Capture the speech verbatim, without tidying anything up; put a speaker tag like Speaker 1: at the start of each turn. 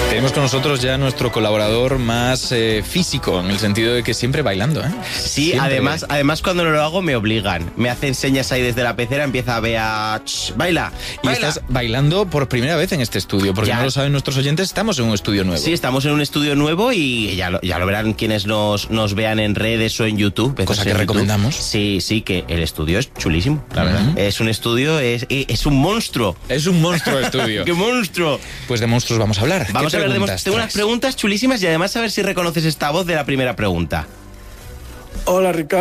Speaker 1: Tenemos con nosotros ya nuestro colaborador más eh, físico, en el sentido de que siempre bailando, ¿eh?
Speaker 2: Sí,
Speaker 1: siempre.
Speaker 2: además, además cuando no lo hago me obligan. Me hacen señas ahí desde la pecera, empieza a ver a... Ch, baila,
Speaker 1: Y
Speaker 2: baila.
Speaker 1: estás bailando por primera vez en este estudio, porque
Speaker 2: Ya.
Speaker 1: no lo saben nuestros oyentes, estamos en un estudio nuevo.
Speaker 2: Sí, estamos en un estudio nuevo y ya lo, ya lo verán quienes nos, nos vean en redes o en YouTube. veces
Speaker 1: Cosa que
Speaker 2: en YouTube.
Speaker 1: recomendamos.
Speaker 2: Sí, sí, que el estudio es chulísimo, la verdad.
Speaker 1: Ujú.
Speaker 2: Es un estudio, es, es un monstruo.
Speaker 1: Es un monstruo de estudio.
Speaker 2: ¡Qué monstruo!
Speaker 1: Pues de monstruos vamos a hablar.
Speaker 2: Vamos
Speaker 1: ¿Qué
Speaker 2: a hablar de
Speaker 1: preguntas
Speaker 2: monstruos. Tengo unas
Speaker 1: traes?
Speaker 2: preguntas chulísimas y además a ver si reconoces esta voz de la primera pregunta.
Speaker 3: Hola, Ricardo.